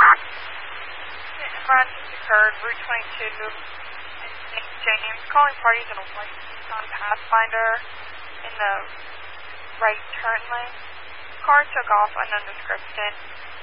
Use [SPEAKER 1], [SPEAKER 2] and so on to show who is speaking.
[SPEAKER 1] Emergency occurred, Route 22 in St. James, calling parties in a white Nissan Pathfinder in the right turn lane. Car took off unknown description.